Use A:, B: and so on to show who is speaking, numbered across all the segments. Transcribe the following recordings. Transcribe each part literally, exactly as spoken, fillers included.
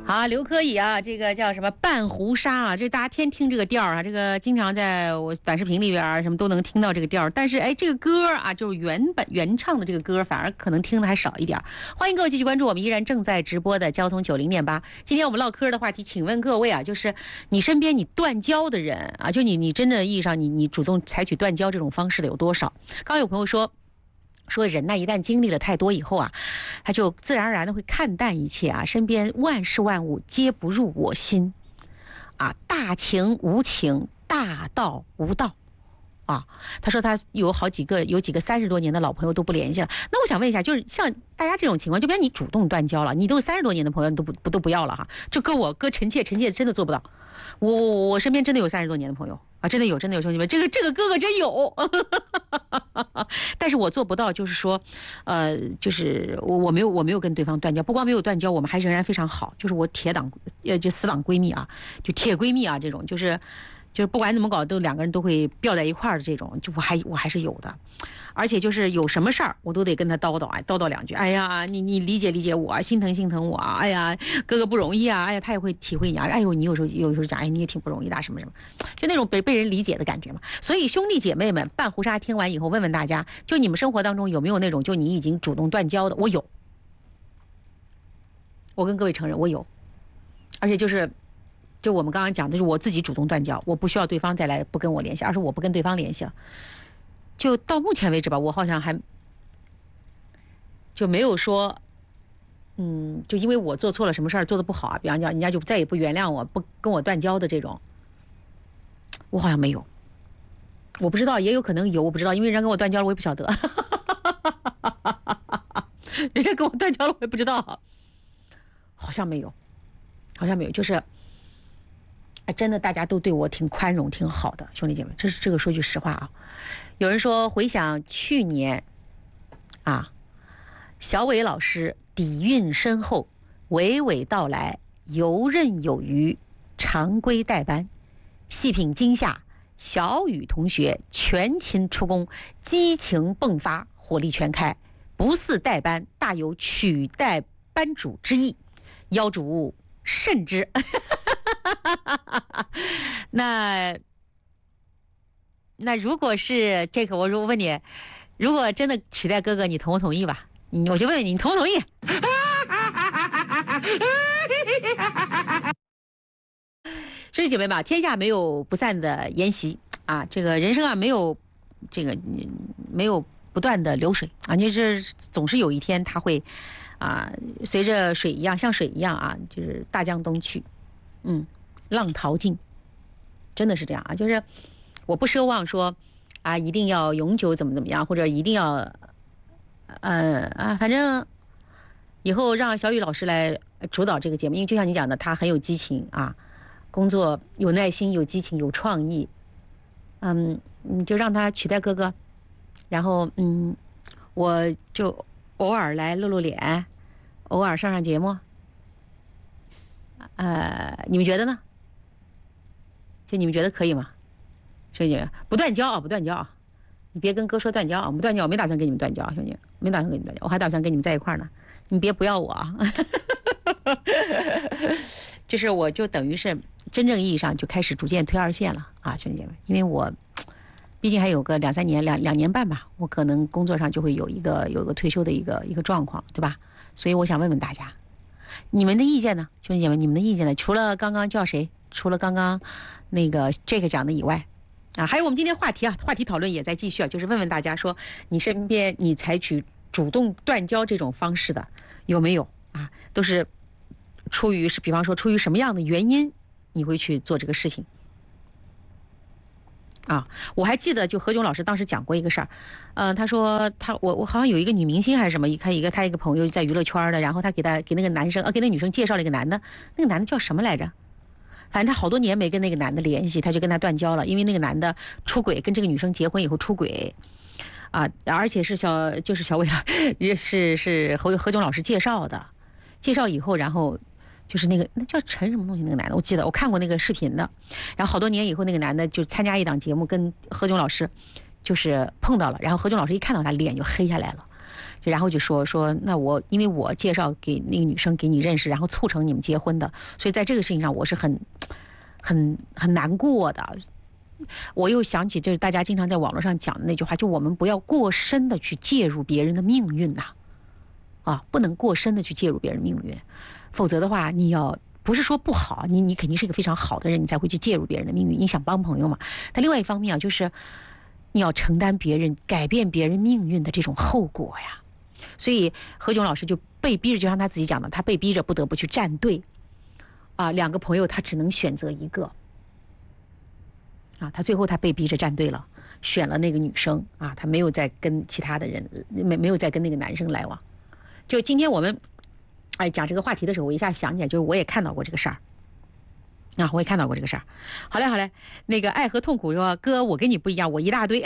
A: 好，刘珂以啊，这个叫什么半湖沙啊，这大家天听这个调啊，这个经常在我短视频里边啊，什么都能听到这个调。但是哎，这个歌啊，就是原本原唱的这个歌，反而可能听的还少一点。欢迎各位继续关注我们依然正在直播的交通九零点八。今天我们唠嗑的话题，请问各位啊，就是你身边你断交的人啊，就你你真的意义上你你主动采取断交这种方式的有多少？刚刚有朋友说。说人呢，一旦经历了太多以后啊，他就自然而然的会看淡一切啊，身边万事万物皆不入我心，啊，大情无情，大道无道，啊，他说他有好几个有几个三十多年的老朋友都不联系了。那我想问一下，就是像大家这种情况，就比如你主动断交了，你都三十多年的朋友你都不不都不要了哈，就搁我搁臣妾，臣妾真的做不到。我我我身边真的有三十多年的朋友啊，真的有真的有兄弟们，这个这个哥哥真有，但是我做不到，就是说，呃，就是我我没有我没有跟对方断交，不光没有断交，我们还仍然非常好，就是我铁党呃就死党闺蜜啊，就铁闺蜜啊这种，就是就是不管怎么搞都两个人都会吊在一块儿的这种，就我还我还是有的。而且就是有什么事儿，我都得跟他叨叨啊，叨叨两句。哎呀，你你理解理解我，心疼心疼我。哎呀，哥哥不容易啊。哎呀，他也会体会你啊。哎呦，你有时候有时候讲，哎，你也挺不容易的，什么什么，就那种被被人理解的感觉嘛。所以兄弟姐妹们，半壶沙听完以后，问问大家，就你们生活当中有没有那种，就你已经主动断交的？我有，我跟各位承认，我有，而且就是。就我们刚刚讲的，就是我自己主动断交，我不需要对方再来不跟我联系，而是我不跟对方联系了。就到目前为止吧，我好像还就没有说，嗯，就因为我做错了什么事儿，做的不好啊，比方讲人家就再也不原谅我，不跟我断交的这种，我好像没有。我不知道，也有可能有，我不知道，因为人家跟我断交了，我也不晓得。人家跟我断交了，我也不知道，好像没有，好像没有，就是。真的，大家都对我挺宽容、挺好的，兄弟姐妹，这是这个说句实话啊。有人说，回想去年，啊，小伟老师底蕴深厚，娓娓道来，游刃有余，常规带班，细品惊吓，小雨同学全勤出工，激情迸发，火力全开，不似代班，大有取代班主之意，邀主慎之。那那如果是这个，我如果问你，如果真的取代哥哥，你同不同意吧？我就问问你，你同不同意？兄弟姐妹吧，天下没有不散的筵席啊，这个人生啊，没有这个没有不断的流水啊，你这总是有一天它会啊，随着水一样，像水一样啊，就是大江东去，嗯。浪淘尽，真的是这样啊！就是我不奢望说啊，一定要永久怎么怎么样，或者一定要，呃啊，反正以后让小雨老师来主导这个节目，因为就像你讲的，他很有激情啊，工作有耐心、有激情、有创意，嗯，你就让他取代哥哥，然后嗯，我就偶尔来露露脸，偶尔上上节目，呃，你们觉得呢？就你们觉得可以吗？兄弟们，不断交啊，不断交啊！你别跟哥说断交啊，不断交，我没打算跟你们断交啊，兄弟，没打算跟你们断交，我还打算跟你们在一块儿呢。你别不要我啊！就是我就等于是真正意义上就开始逐渐退二线了啊，兄弟们，因为我毕竟还有个两三年、两两年半吧，我可能工作上就会有一个有一个退休的一个一个状况，对吧？所以我想问问大家，你们的意见呢，兄弟姐妹，你们的意见呢？除了刚刚叫谁？除了刚刚那个这个讲的以外，啊，还有我们今天话题啊，话题讨论也在继续啊，就是问问大家说，你身边你采取主动断交这种方式的有没有啊？都是出于是，比方说出于什么样的原因你会去做这个事情？啊，我还记得就何炅老师当时讲过一个事儿，嗯、呃，他说他我我好像有一个女明星还是什么，看一个他一个朋友在娱乐圈的，然后他给他给那个男生呃给那个女生介绍了一个男的，那个男的叫什么来着？反正他好多年没跟那个男的联系，他就跟他断交了，因为那个男的出轨，跟这个女生结婚以后出轨，啊，而且是小就是小伟也是是何何炅老师介绍的，介绍以后，然后就是那个那叫陈什么东西那个男的，我记得我看过那个视频的，然后好多年以后那个男的就参加一档节目，跟何炅老师就是碰到了，然后何炅老师一看到他脸就黑下来了。 就然后就说说那我因为我介绍给那个女生给你认识，然后促成你们结婚的，所以在这个事情上我是很很很难过的。我又想起就是大家经常在网络上讲的那句话，就我们不要过深的去介入别人的命运呐、啊，啊，不能过深的去介入别人命运，否则的话，你要不是说不好，你你肯定是一个非常好的人，你才会去介入别人的命运，你想帮朋友嘛。但另外一方面啊，就是你要承担别人改变别人命运的这种后果呀。所以何炅老师就被逼着，就像他自己讲的，他被逼着不得不去站队，啊，两个朋友他只能选择一个。啊，他最后他被逼着站队了，选了那个女生啊，他没有再跟其他的人，没没有再跟那个男生来往。就今天我们，哎，讲这个话题的时候，我一下想起来，就是我也看到过这个事儿，啊，我也看到过这个事儿。好嘞，好嘞，那个爱和痛苦说，哥，我跟你不一样，我一大堆。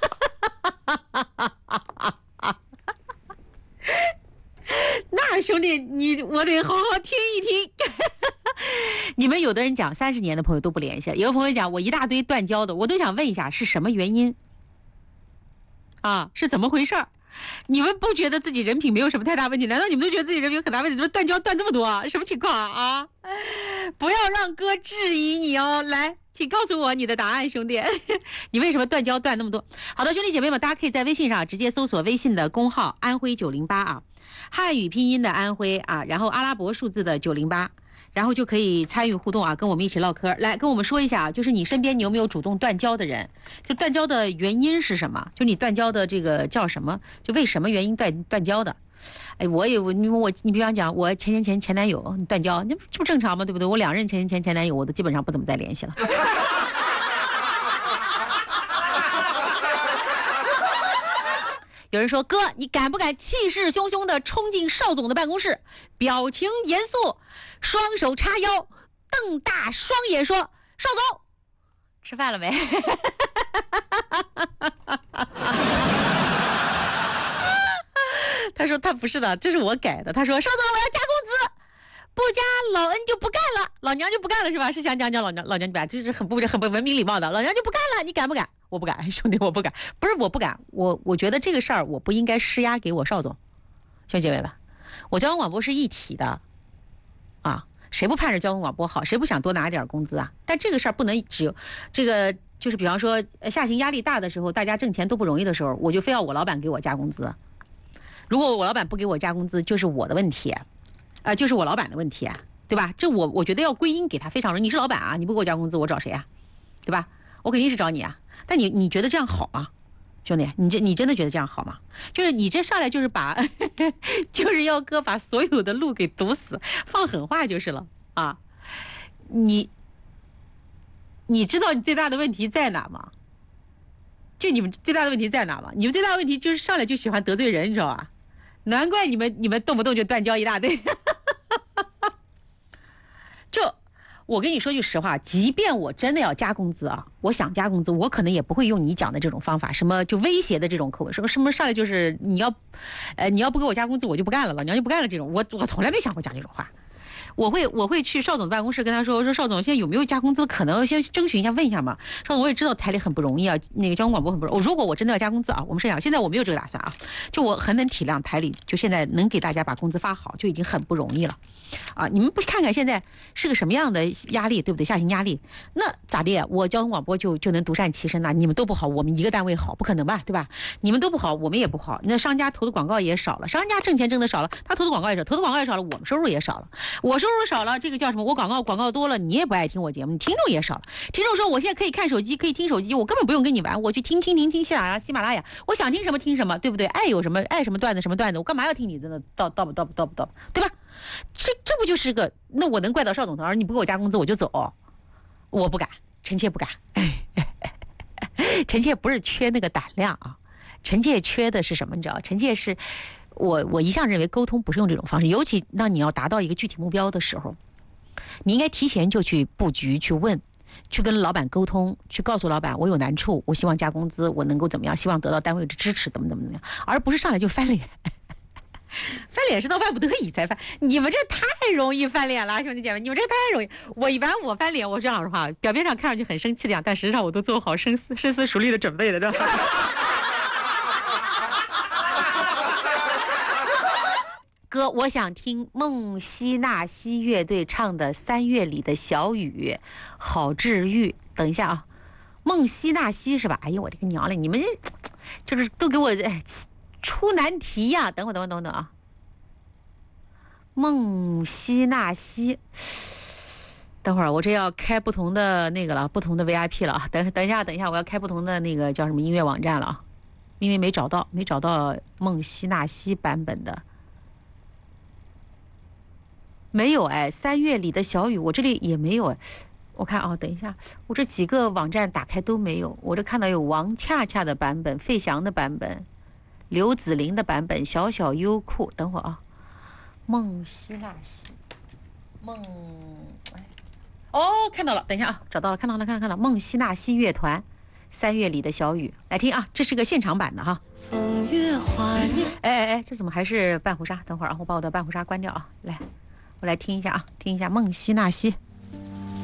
A: 那兄弟，你我得好好听一听。你们有的人讲三十年的朋友都不联系，有的朋友讲我一大堆断交的，我都想问一下是什么原因啊？是怎么回事儿？你们不觉得自己人品没有什么太大问题？难道你们都觉得自己人品有很大问题？怎么断交断这么多啊？什么情况啊？不要让哥质疑你哦！来，请告诉我你的答案，兄弟，你为什么断交断那么多？好的，兄弟姐妹们，大家可以在微信上直接搜索微信的公号安徽九零八啊，汉语拼音的安徽啊，然后阿拉伯数字的九零八。然后就可以参与互动啊，跟我们一起唠嗑。来，跟我们说一下，就是你身边你有没有主动断交的人？就断交的原因是什么？就你断交的这个叫什么？就为什么原因断断交的？哎，我也我你我你比方讲，我前前前前男友断交，那这不正常吗？对不对？我两任前前前前男友，我都基本上不怎么再联系了。有人说，哥，你敢不敢气势汹汹地冲进邵总的办公室，表情严肃，双手叉腰，瞪大双眼说，邵总吃饭了没？他说他不是的，这是我改的。他说，邵总，我要加工资，不加老恩就不干了，老娘就不干了，是吧？是想讲讲老娘老娘不干，就是很不很不文明礼貌的，老娘就不干了，你敢不敢？我不敢，兄弟，我不敢，不是我不敢，我我觉得这个事儿我不应该施压给我邵总，兄弟姐妹们，我交通广播是一体的，啊，谁不盼着交通广播好，谁不想多拿点工资啊？但这个事儿不能只有这个，就是比方说下行压力大的时候，大家挣钱都不容易的时候，我就非要我老板给我加工资，如果我老板不给我加工资，就是我的问题，啊、呃，就是我老板的问题啊，对吧？这我我觉得要归因给他非常容易，你是老板啊，你不给我加工资，我找谁啊？对吧？我肯定是找你啊。但你你觉得这样好吗，兄弟？你这你真的觉得这样好吗？就是你这上来就是把，就是要哥把所有的路给堵死，放狠话就是了啊！你你知道你最大的问题在哪吗？就你们最大的问题在哪吗？你们最大的问题就是上来就喜欢得罪人，你知道吧？难怪你们你们动不动就断交一大堆。就。我跟你说句实话，即便我真的要加工资啊，我想加工资，我可能也不会用你讲的这种方法，什么就威胁的这种口吻，什么什么上来就是你要，呃，你要不给我加工资，我就不干了，老娘就不干了这种，我我从来没想过讲这种话。我会我会去邵总的办公室跟他说，我说邵总现在有没有加工资，可能先征询一下问一下嘛。邵总我也知道台里很不容易啊，那个交通广播很不容易。我如果我真的要加工资啊，我们是想现在我没有这个打算啊，就我很能体谅台里，就现在能给大家把工资发好就已经很不容易了。啊，你们不看看现在是个什么样的压力，对不对？下行压力，那咋地？我交通广播就就能独善其身呐？你们都不好，我们一个单位好，不可能吧？对吧？你们都不好，我们也不好。那商家投的广告也少了，商家挣钱挣的少了，他投的广告也少，投的广告也少了，我们收入也少了。我收入少了，这个叫什么？我广告广告多了，你也不爱听我节目，你听众也少了。听众说我现在可以看手机，可以听手机，我根本不用跟你玩，我去听蜻蜓、听喜马拉雅、喜马拉雅，我想听什么听什么，对不对？爱有什么爱什么段子什么段子，我干嘛要听你的呢？到到不到不到不到，对吧？这这不就是个？那我能怪到邵总头上？你不给我加工资我就走，我不敢，臣妾不敢。臣妾不是缺那个胆量啊，臣妾缺的是什么？你知道？臣妾是我我一向认为沟通不是用这种方式，尤其当你要达到一个具体目标的时候，你应该提前就去布局，去问，去跟老板沟通，去告诉老板我有难处，我希望加工资，我能够怎么样？希望得到单位的支持，怎么怎么怎么样，而不是上来就翻脸。翻脸是到万不得已才翻，你们这太容易翻脸了，兄弟姐妹，你们这太容易。我一般我翻脸，我说老实话，表面上看上去很生气的样，但实际上我都做好深思深思熟虑的准备的，知道吧？ 哥，我想听孟希纳西乐队唱的《三月里的小雨》，好治愈。等一下啊，孟希纳西是吧？哎呀，我的个娘嘞！你们这就是都给我哎出难题呀、啊！等会儿，等会儿，等等啊！孟希纳西，等会儿我这要开不同的那个了，不同的 V I P 了啊！等等一下，等一下，我要开不同的那个叫什么音乐网站了啊！因为没找到，没找到孟希纳西版本的。没有哎，三月里的小雨，我这里也没有哎。我看啊、哦，等一下，我这几个网站打开都没有。我这看到有王恰恰的版本、费翔的版本、刘紫玲的版本、小小优酷。等会儿啊，孟希纳西，孟，哎，哦，看到了，等一下啊，找到了，看到了，看到看到孟希纳西乐团，三月里的小雨，来听啊，这是个现场版的哈。风月花，哎哎哎，这怎么还是半湖纱？等会儿啊，我把我的半湖纱关掉啊，来。我来听一下啊，听一下孟希纳西。